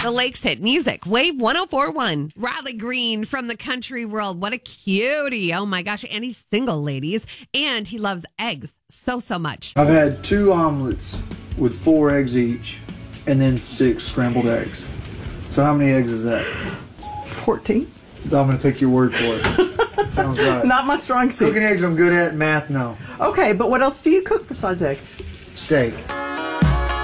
The Lakes Hit Music, Wave 104.1. Riley Green from the country world. What a cutie. Oh my gosh. And he's single, ladies. And he loves eggs so much. I've had 2 omelets with 4 eggs each, and then 6 scrambled eggs. So how many eggs is that? 14. I'm going to take your word for it. Sounds right. Not my strong suit. Cooking eggs I'm good at, math no. Okay, but what else do you cook besides eggs? Steak.